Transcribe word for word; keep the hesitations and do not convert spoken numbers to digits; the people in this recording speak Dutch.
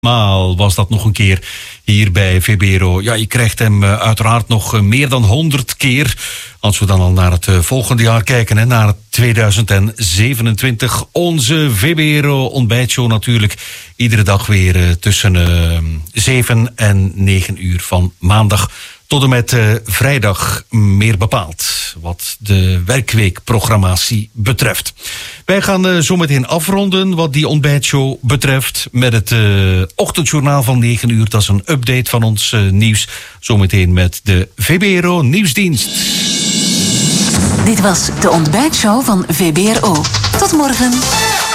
Maal was dat nog een keer hier bij VBRO. Ja, je krijgt hem uh, uiteraard nog uh, meer dan honderd keer. Als we dan al naar het uh, volgende jaar kijken, hè, naar tweeduizend zevenentwintig. Onze VBRO ontbijtshow natuurlijk. Iedere dag weer uh, tussen uh, zeven en negen uur van maandag tot en met uh, vrijdag, meer bepaald, wat de werkweekprogrammatie betreft. Wij gaan uh, zo meteen afronden wat die ontbijtshow betreft met het uh, ochtendjournaal van negen uur. Dat is een update van ons uh, nieuws. Zometeen met de VBRO Nieuwsdienst. Dit was de ontbijtshow van V B R O. Tot morgen.